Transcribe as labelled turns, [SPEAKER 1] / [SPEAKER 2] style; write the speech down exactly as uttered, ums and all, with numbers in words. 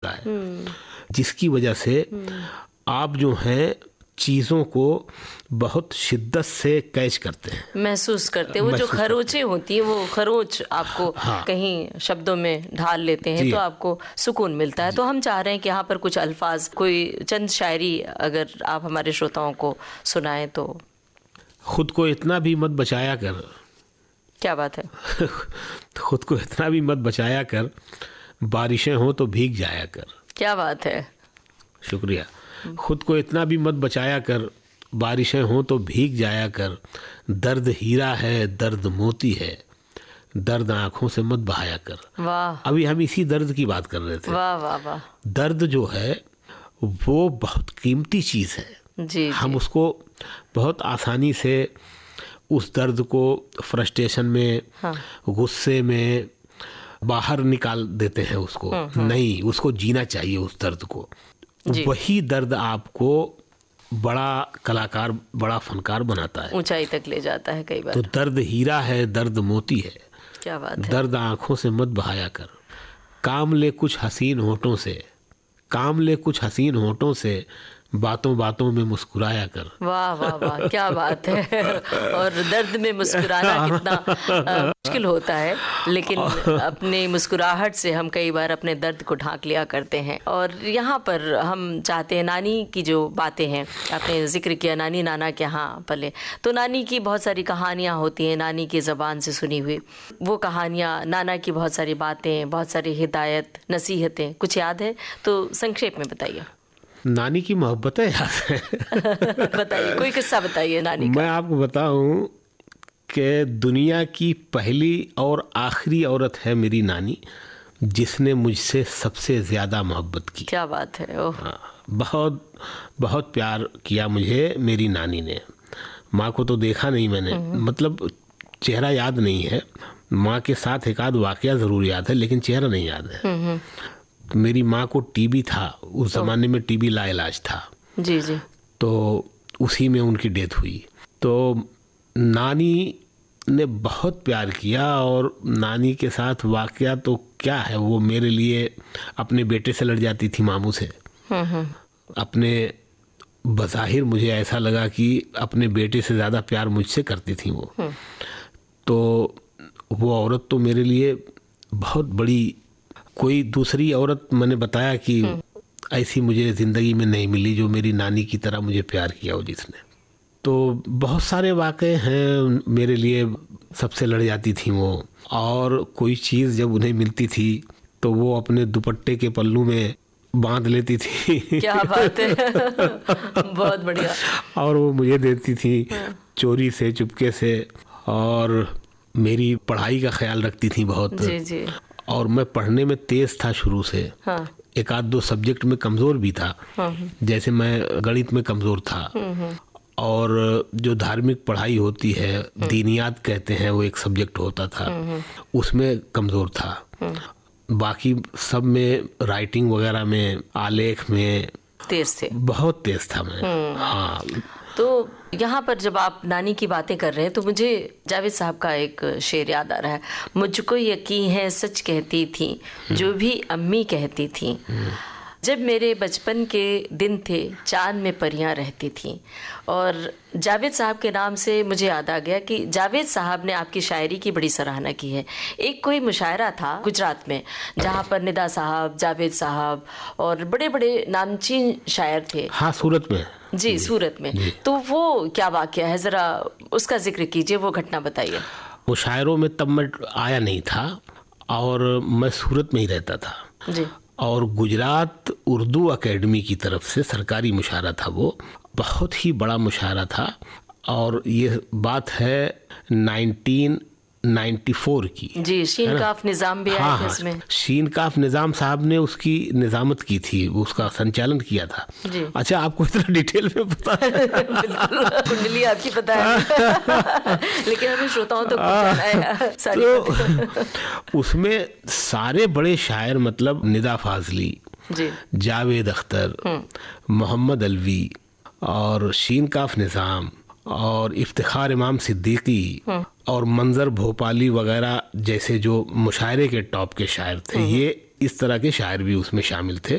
[SPEAKER 1] होता है, जिसकी वजह से आप जो हैं चीज़ों को बहुत शिद्दत से कैच करते हैं,
[SPEAKER 2] महसूस करते हैं। वो जो खरोचें होती हैं, वो खरोच आपको हाँ। कहीं शब्दों में ढाल लेते हैं तो आपको सुकून मिलता है। तो हम चाह रहे हैं कि यहाँ पर कुछ अल्फाज, कोई चंद शायरी अगर आप हमारे श्रोताओं को सुनाएं तो।
[SPEAKER 1] खुद को इतना भी मत बचाया कर।
[SPEAKER 2] क्या बात है।
[SPEAKER 1] खुद को इतना भी मत बचाया कर, बारिशें हो तो भीग जाया कर।
[SPEAKER 2] क्या बात है।
[SPEAKER 1] शुक्रिया। खुद को इतना भी मत बचाया कर, बारिशें हो तो भीग जाया कर। दर्द हीरा है, दर्द मोती है, दर्द आंखों से मत बहाया कर।
[SPEAKER 2] वाह।
[SPEAKER 1] अभी हम इसी दर्द की बात कर रहे थे।
[SPEAKER 2] वाह वाह वाह।
[SPEAKER 1] दर्द जो है वो बहुत कीमती चीज़ है।
[SPEAKER 2] जी,
[SPEAKER 1] हम
[SPEAKER 2] जी।
[SPEAKER 1] उसको बहुत आसानी से उस दर्द को फ्रस्ट्रेशन में, हाँ। गुस्से में बाहर निकाल देते हैं उसको। नहीं, उसको जीना चाहिए उस दर्द को। वही दर्द आपको बड़ा कलाकार, बड़ा फनकार बनाता है,
[SPEAKER 2] ऊंचाई तक ले जाता है कई बार।
[SPEAKER 1] तो दर्द हीरा है, दर्द मोती है।
[SPEAKER 2] क्या बात है।
[SPEAKER 1] दर्द आंखों से मत बहाया कर, काम ले कुछ हसीन होठों से, काम ले कुछ हसीन होठों से, बातों बातों में मुस्कुराया कर।
[SPEAKER 2] वाह वाह वाह, क्या बात है। और दर्द में मुस्कुराना कितना आ, मुश्किल होता है, लेकिन अपनी मुस्कुराहट से हम कई बार अपने दर्द को ढांक लिया करते हैं। और यहाँ पर हम चाहते हैं, नानी की जो बातें हैं, आपने जिक्र किया नानी नाना के यहाँ पले, तो नानी की बहुत सारी कहानियाँ होती हैं, नानी की ज़बान से सुनी हुई वो कहानियाँ, नाना की बहुत सारी बातें, बहुत सारी हिदायत, नसीहतें, कुछ याद है तो संक्षेप में बताइए।
[SPEAKER 1] नानी की मोहब्बतें याद है।
[SPEAKER 2] बताइए, कोई किस्सा बताइए नानी का।
[SPEAKER 1] मैं आपको बताऊं कि दुनिया की पहली और आखिरी औरत है मेरी नानी, जिसने मुझसे सबसे ज़्यादा मोहब्बत की।
[SPEAKER 2] क्या बात है। ओह।
[SPEAKER 1] हाँ, बहुत बहुत प्यार किया मुझे मेरी नानी ने। माँ को तो देखा नहीं मैंने, मतलब चेहरा याद नहीं है। माँ के साथ एक आध वाकया ज़रूर याद है, लेकिन चेहरा नहीं याद है। मेरी माँ को टीबी था, उस ज़माने में टीबी लाइलाज था।
[SPEAKER 2] जी जी।
[SPEAKER 1] तो उसी में उनकी डेथ हुई। तो नानी ने बहुत प्यार किया, और नानी के साथ वाकया तो क्या है, वो मेरे लिए अपने बेटे से लड़ जाती थी, मामू से। अपने बज़ाहिर मुझे ऐसा लगा कि अपने बेटे से ज़्यादा प्यार मुझसे करती थी वो। तो वो औरत तो मेरे लिए बहुत बड़ी, कोई दूसरी औरत मैंने बताया कि ऐसी मुझे ज़िंदगी में नहीं मिली जो मेरी नानी की तरह मुझे प्यार किया हो जिसने। तो बहुत सारे वाक़े हैं मेरे लिए, सबसे लड़ जाती थी वो, और कोई चीज़ जब उन्हें मिलती थी तो वो अपने दुपट्टे के पल्लू में बांध लेती थी।
[SPEAKER 2] क्या बात है। बहुत बढ़िया।
[SPEAKER 1] और वो मुझे देती थी चोरी से, चुपके से, और मेरी पढ़ाई का ख्याल रखती थी बहुत।
[SPEAKER 2] जी जी।
[SPEAKER 1] और मैं पढ़ने में तेज था शुरू से। हाँ। एक आध दो सब्जेक्ट में कमज़ोर भी था। हाँ। जैसे मैं गणित में कमज़ोर था, और जो धार्मिक पढ़ाई होती है, दीनियात कहते हैं, वो एक सब्जेक्ट होता था, उसमें कमज़ोर था। बाकी सब में, राइटिंग वगैरह में, आलेख में
[SPEAKER 2] तेज थे,
[SPEAKER 1] बहुत तेज था मैं। हाँ।
[SPEAKER 2] तो यहाँ पर जब आप नानी की बातें कर रहे हैं तो मुझे जावेद साहब का एक शेर याद आ रहा है। मुझको यकीन है सच कहती थी जो भी अम्मी कहती थी, जब मेरे बचपन के दिन थे चांद में परियां रहती थीं। और जावेद साहब के नाम से मुझे याद आ गया कि जावेद साहब ने आपकी शायरी की बड़ी सराहना की है। एक कोई मुशायरा था गुजरात में जहाँ पर निदा साहब, जावेद साहब और बड़े बड़े नामचीन शायर थे।
[SPEAKER 1] हाँ, सूरत में।
[SPEAKER 2] जी, सूरत में। तो वो क्या वाकया है, ज़रा उसका जिक्र कीजिए, वो घटना बताइए।
[SPEAKER 1] मुशायरों में तब मैं आया नहीं था, और मैं सूरत में ही रहता था
[SPEAKER 2] जी।
[SPEAKER 1] और गुजरात उर्दू एकेडमी की तरफ से सरकारी मुशायरा था, वो बहुत ही बड़ा मुशायरा था। और ये बात है नाइनटीन नाइन्टी फोर की।
[SPEAKER 2] जी, शीन काफ निज़ाम भी आया था इसमें।
[SPEAKER 1] हाँ, शीन काफ निज़ाम साहब ने उसकी निज़ामत की थी, उसका संचालन किया था। जी। अच्छा, आपको इतना डिटेल में पता है?
[SPEAKER 2] कुंडली आपकी पता है। लेकिन हमें श्रोताओं तो है सारी।
[SPEAKER 1] तो उसमें सारे बड़े शायर, मतलब निदा फाजली, जावेद अख्तर, मोहम्मद अलवी और शीन काफ निज़ाम और इफ्तिखार इमाम सिद्दीकी और मंजर भोपाली वगैरह जैसे जो मुशायरे के टॉप के शायर थे, ये इस तरह के शायर भी उसमें शामिल थे।